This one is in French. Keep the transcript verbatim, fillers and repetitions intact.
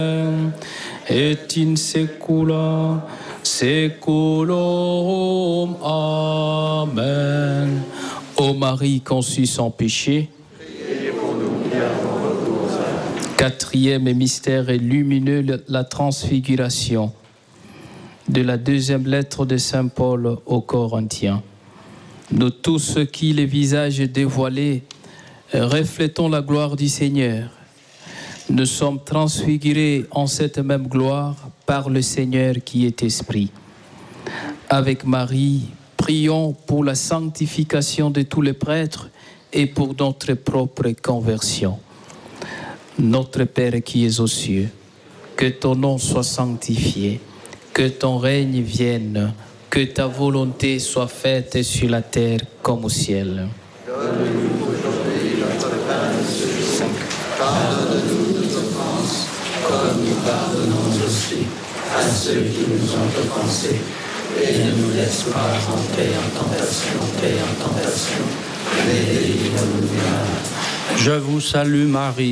et in secula seculorum. Amen. Ô Marie conçue sans péché, priez pour nous qui avons recours à vous. Quatrième mystère lumineux, la transfiguration de la deuxième lettre de Saint Paul aux Corinthiens. Nous tous qui, les visages dévoilés, reflétons la gloire du Seigneur, nous sommes transfigurés en cette même gloire par le Seigneur qui est Esprit. Avec Marie, prions pour la sanctification de tous les prêtres et pour notre propre conversion. Notre Père qui es aux cieux, que ton nom soit sanctifié, que ton règne vienne, que ta volonté soit faite sur la terre comme au ciel. Donne-nous aujourd'hui notre pain de ce jour. Pardonne-nous nos offenses, comme nous pardonnons aussi à ceux qui nous ont offensés. Et ne nous laisse pas entrer en tentation, entrer en tentation, mais délivre-nous du mal. Je vous salue Marie,